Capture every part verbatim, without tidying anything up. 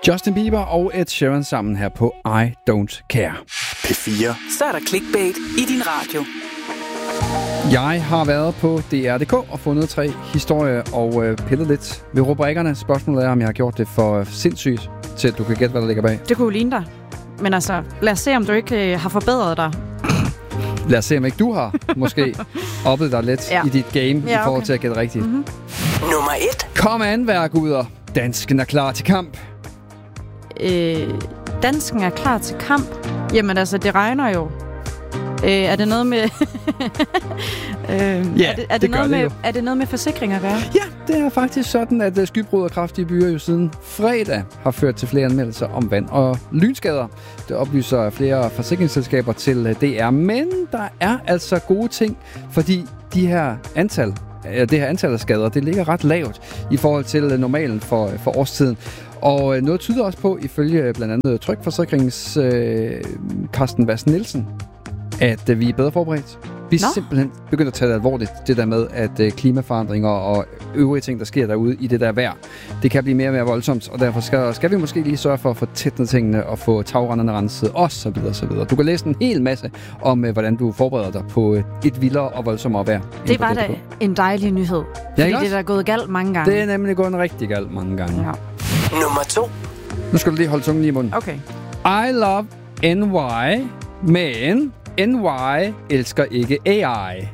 Justin Bieber og Ed Sheeran sammen her på I Don't Care. P fire. Så er der clickbait i din radio. Jeg har været på D R punktum d k og fundet tre historier og øh, pillet lidt ved rubrikkerne. Spørgsmålet er, om jeg har gjort det for sindssygt, til at du kan gætte, hvad der ligger bag. Det kunne jo ligne dig. Men altså, lad os se, om du ikke øh, har forbedret dig. Lad os se, om ikke du har måske oppet dig lidt ja. i dit game ja, okay. i forhold til at gætte rigtigt. Mm-hmm. Nummer et. Kom an, værguder. Dansken er klar til kamp. Øh, dansken er klar til kamp? Jamen altså, det regner jo. Øh, er det noget med... øh, ja, er det, er det, det noget det med, jo. Er det noget med forsikring at gøre? Ja, det er faktisk sådan, at uh, skybrud og kraftige byer jo siden fredag har ført til flere anmeldelser om vand- og lynskader. Det oplyser flere forsikringsselskaber til uh, D R. Men der er altså gode ting, fordi de her antal, uh, det her antal af skader, det ligger ret lavt i forhold til uh, normalen for, uh, for årstiden. Og uh, noget tyder også på, ifølge blandt andet Trygforsikrings uh, Carsten Vass Nielsen, at uh, vi er bedre forberedt. Vi er Nå. simpelthen begyndt at tage det alvorligt, det der med, at uh, klimaforandringer og øvrige ting, der sker derude i det der vejr, det kan blive mere og mere voldsomt, og derfor skal, skal vi måske lige sørge for at få tætnet tingene og få tagrenderne renset, og så videre, så videre. Du kan læse en hel masse om, uh, hvordan du forbereder dig på uh, et vildere og voldsommere vejr. Det var da en dejlig nyhed, ja, fordi det er da gået galt mange gange. Det er nemlig gået rigtig galt mange gange. Ja. Nummer to. Nu skal du lige holde tungen lige i munden. Okay. I love N Y, men N Y elsker ikke A I.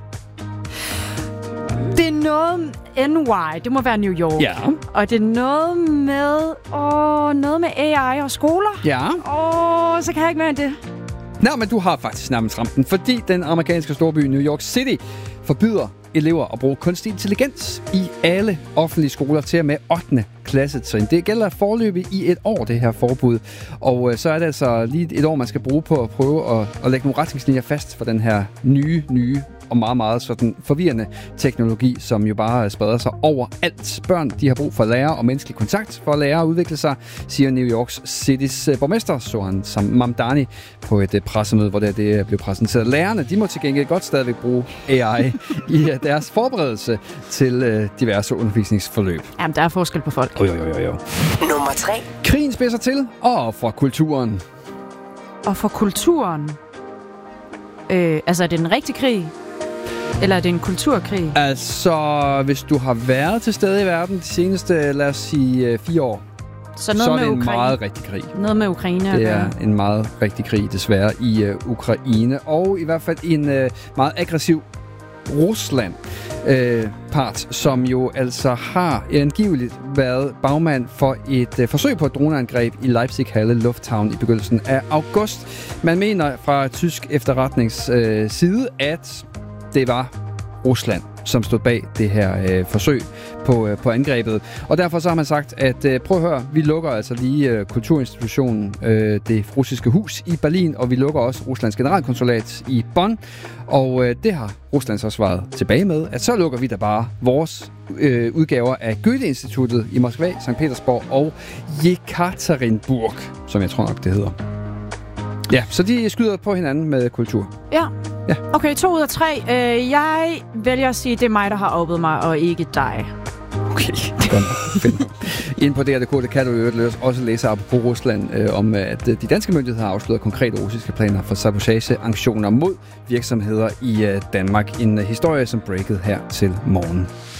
Det er noget... N Y, det må være New York. Ja. Og det er noget med... Åh, noget med A I og skoler. Ja. Åh, så kan jeg ikke mere end det. Nå, men du har faktisk nærmest ramt den, fordi den amerikanske storby New York City forbyder elever at bruge kunstig intelligens i alle offentlige skoler til og med ottende klassetrin. Det gælder forløbet i et år, det her forbud. Og øh, så er det altså lige et år, man skal bruge på at prøve at, at lægge nogle retningslinjer fast for den her nye, nye og meget, meget sådan forvirrende teknologi, som jo bare spreder sig overalt. Børn, de har brug for lærer og menneskelig kontakt for at lære at udvikle sig, siger New York Citys borgmester, Sohan Mamdani, på et pressemøde, hvor det, det blev præsenteret. Lærerne, de må til gengæld godt stadigvæk bruge A I i deres forberedelse til øh, diverse undervisningsforløb. Jamen, der er forskel på folk. Jo, jo, jo, jo. Nummer tre. Krigen spidser til, og fra kulturen. Og for kulturen? Øh, altså, er det en rigtig krig? Eller er det en kulturkrig? Altså, hvis du har været til stede i verden de seneste, lad os sige, fire år, så, noget så er med det en Ukraine. meget rigtig krig. Noget med Ukraine. Det er en meget rigtig krig, desværre, i uh, Ukraine. Og i hvert fald en uh, meget aggressiv Rusland. Øh, part, som jo altså har angiveligt været bagmand for et øh, forsøg på et droneangreb i Leipzig-Halle Lufthavn i begyndelsen af august. Man mener fra tysk efterretnings øh, side, at det var Rusland, som stod bag det her øh, forsøg på, øh, på angrebet. Og derfor så har man sagt, at øh, prøv at høre, vi lukker altså lige øh, kulturinstitutionen, øh, det russiske hus i Berlin, og vi lukker også Ruslands generalkonsulat i Bonn. Og øh, det har Rusland så svaret tilbage med, at så lukker vi da bare vores øh, udgaver af Goethe-instituttet i Moskva, Sankt Petersborg og Jekaterinburg, som jeg tror nok det hedder. Ja, så de skyder på hinanden med kultur. Ja. Ja. Okay, to ud af tre. Øh, jeg vælger at sige, at det er mig, der har oppet mig, og ikke dig. Okay, godt. Inde på D R punktum d k, kan du jo også læse på Rusland øh, om, at de danske myndigheder har afsløret konkrete russiske planer for sabotageaktioner mod virksomheder i øh, Danmark. En øh, historie, som breakede her til morgen.